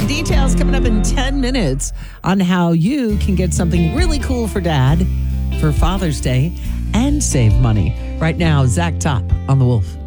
Details coming up in 10 minutes on how you can get something really cool for Dad for Father's Day and save money. Right now, Zach Top on The Wolf.